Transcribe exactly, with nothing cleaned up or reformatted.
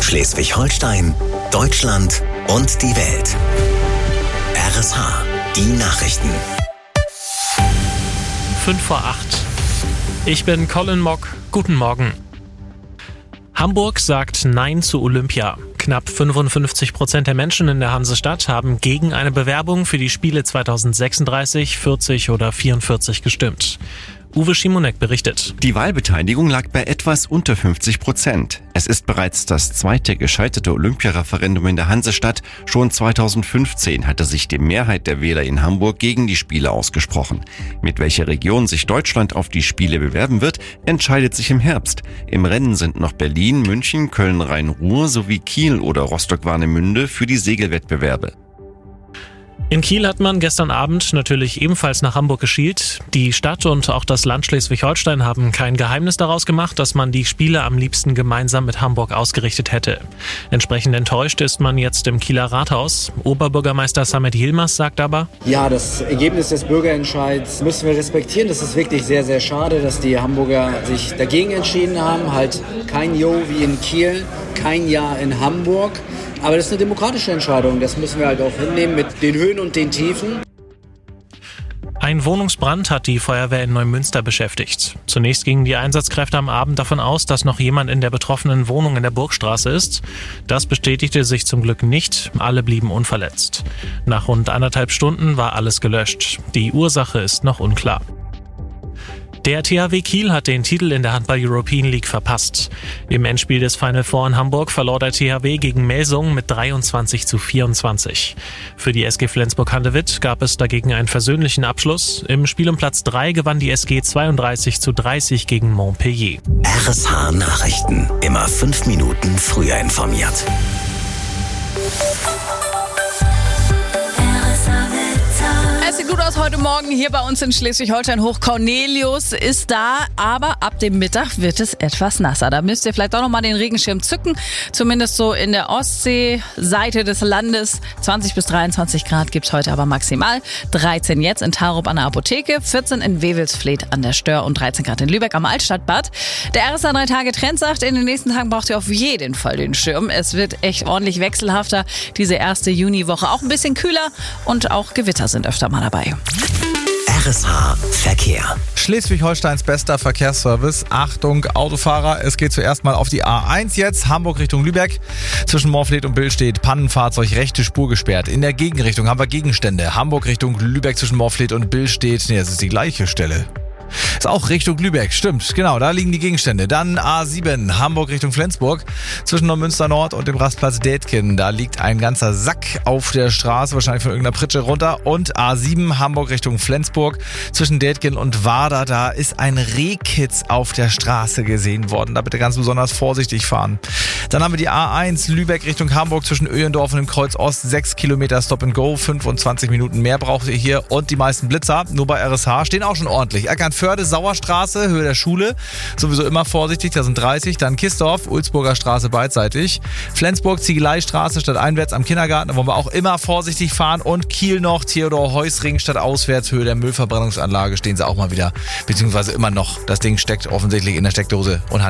Schleswig-Holstein, Deutschland und die Welt. R S H, die Nachrichten. fünf vor acht. Ich bin Colin Mock. Guten Morgen. Hamburg sagt Nein zu Olympia. Knapp fünfundfünfzig Prozent der Menschen in der Hansestadt haben gegen eine Bewerbung für die Spiele zweitausendsechsunddreißig, vierzig oder vierundvierzig gestimmt. Uwe Schimonek berichtet. Die Wahlbeteiligung lag bei etwas unter fünfzig Prozent. Es ist bereits das zweite gescheiterte Olympiareferendum in der Hansestadt. Schon zweitausendfünfzehn hatte sich die Mehrheit der Wähler in Hamburg gegen die Spiele ausgesprochen. Mit welcher Region sich Deutschland auf die Spiele bewerben wird, entscheidet sich im Herbst. Im Rennen sind noch Berlin, München, Köln, Rhein-Ruhr sowie Kiel oder Rostock-Warnemünde für die Segelwettbewerbe. In Kiel hat man gestern Abend natürlich ebenfalls nach Hamburg geschielt. Die Stadt und auch das Land Schleswig-Holstein haben kein Geheimnis daraus gemacht, dass man die Spiele am liebsten gemeinsam mit Hamburg ausgerichtet hätte. Entsprechend enttäuscht ist man jetzt im Kieler Rathaus. Oberbürgermeister Samet Yilmaz sagt aber: Ja, das Ergebnis des Bürgerentscheids müssen wir respektieren. Das ist wirklich sehr, sehr schade, dass die Hamburger sich dagegen entschieden haben. Halt kein Jo wie in Kiel, kein Ja in Hamburg. Aber das ist eine demokratische Entscheidung, das müssen wir halt auch hinnehmen mit den Höhen und den Tiefen. Ein Wohnungsbrand hat die Feuerwehr in Neumünster beschäftigt. Zunächst gingen die Einsatzkräfte am Abend davon aus, dass noch jemand in der betroffenen Wohnung in der Burgstraße ist. Das bestätigte sich zum Glück nicht, alle blieben unverletzt. Nach rund anderthalb Stunden war alles gelöscht. Die Ursache ist noch unklar. Der T H W Kiel hat den Titel in der Handball-European League verpasst. Im Endspiel des Final Four in Hamburg verlor der T H W gegen Melsungen mit dreiundzwanzig zu vierundzwanzig. Für die S G Flensburg-Handewitt gab es dagegen einen versöhnlichen Abschluss. Im Spiel um Platz drei gewann die S G zweiunddreißig zu dreißig gegen Montpellier. R S H Nachrichten. Immer fünf Minuten früher informiert. Es sieht gut aus heute Morgen hier bei uns in Schleswig-Holstein. Hoch Cornelius ist da, aber ab dem Mittag wird es etwas nasser. Da müsst ihr vielleicht auch nochmal den Regenschirm zücken, zumindest so in der Ostseeseite des Landes. zwanzig bis dreiundzwanzig Grad gibt's heute aber maximal. dreizehn jetzt in Tarup an der Apotheke, vierzehn in Wewelsfleth an der Stör und dreizehn Grad in Lübeck am Altstadtbad. Der R S A drei Tage Trend sagt, in den nächsten Tagen braucht ihr auf jeden Fall den Schirm. Es wird echt ordentlich wechselhafter, diese erste Juniwoche. Auch ein bisschen kühler und auch Gewitter sind öfter mal dabei. R S H Verkehr. Schleswig-Holsteins bester Verkehrsservice. Achtung, Autofahrer, es geht zuerst mal auf die A eins jetzt. Hamburg Richtung Lübeck. Zwischen Morfleet und Bill steht Pannenfahrzeug, rechte Spur gesperrt. In der Gegenrichtung haben wir Gegenstände. Hamburg Richtung Lübeck zwischen Morfleet und Bill steht, nee, das ist die gleiche Stelle. Ist auch Richtung Lübeck, stimmt, genau, da liegen die Gegenstände. Dann A sieben, Hamburg Richtung Flensburg, zwischen Neumünster Nord und dem Rastplatz Dätken. Da liegt ein ganzer Sack auf der Straße, wahrscheinlich von irgendeiner Pritsche runter. Und A sieben, Hamburg Richtung Flensburg, zwischen Dätken und Warder. Da ist ein Rehkitz auf der Straße gesehen worden. Da bitte ganz besonders vorsichtig fahren. Dann haben wir die A eins, Lübeck Richtung Hamburg, zwischen Öhendorf und dem Kreuz Ost. sechs Kilometer Stop and Go, fünfundzwanzig Minuten mehr braucht ihr hier. Und die meisten Blitzer, nur bei R S H, stehen auch schon ordentlich. Eckernförde, Sauerstraße, Höhe der Schule, sowieso immer vorsichtig, da sind dreißig. Dann Kistorf, Ulzburger Straße beidseitig. Flensburg, Ziegeleistraße statt einwärts am Kindergarten, da wollen wir auch immer vorsichtig fahren. Und Kiel noch, Theodor-Heuss-Ring statt auswärts, Höhe der Müllverbrennungsanlage, stehen sie auch mal wieder, beziehungsweise immer noch. Das Ding steckt offensichtlich in der Steckdose und hat